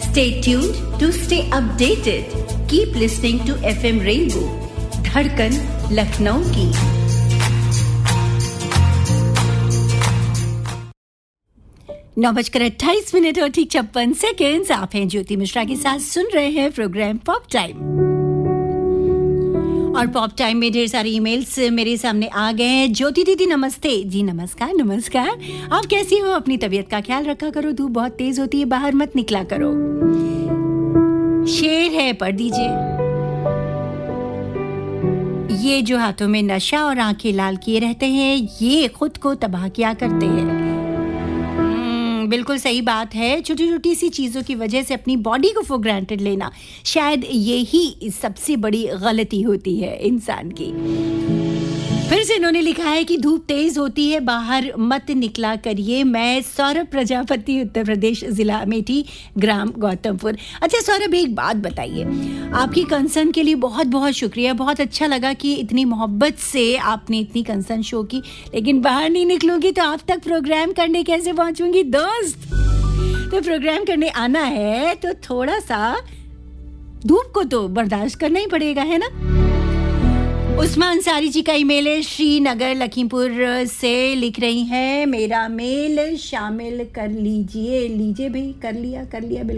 Stay tuned to stay updated. Keep listening to FM Rainbow, धड़कन लखनऊ की। नौ बजकर 28 और ठीक 56 आप हैं ज्योति मिश्रा के साथ सुन रहे हैं प्रोग्राम पॉप टाइम। और पॉप टाइम में ढेर सारे ईमेल्स मेरे सामने आ गए हैं। ज्योति दीदी नमस्ते। जी नमस्कार नमस्कार। आप कैसी हो? अपनी तबीयत का ख्याल रखा करो, धूप बहुत तेज होती है, बाहर मत निकला करो। शेर है पढ़ दीजिए। ये जो हाथों में नशा और आंखें लाल किए रहते हैं, ये खुद को तबाह किया करते हैं। बिल्कुल सही बात है। छोटी छोटी सी चीज़ों की वजह से अपनी बॉडी को फॉर ग्रांटेड लेना, शायद यही सबसे बड़ी गलती होती है इंसान की। फिर से इन्होंने लिखा है कि धूप तेज होती है, बाहर मत निकला करिए। मैं सौरभ प्रजापति, उत्तर प्रदेश, जिला अमेठी, ग्राम गौतमपुर। अच्छा सौरभ, एक बात बताइए, आपकी कंसर्न के लिए बहुत बहुत शुक्रिया। बहुत अच्छा लगा कि इतनी मोहब्बत से आपने इतनी कंसर्न शो की, लेकिन बाहर नहीं निकलूंगी तो आप तक प्रोग्राम करने कैसे पहुंचूंगी दोस्त? तो प्रोग्राम करने आना है तो थोड़ा सा धूप को तो बर्दाश्त करना ही पड़ेगा, है ना? उस्मान अंसारी जी का ईमेल है, श्रीनगर लखीमपुर से लिख रही हैं, मेरा मेल शामिल कर लीजिए। लीजिए भाई, कर लिया बिल्कुल।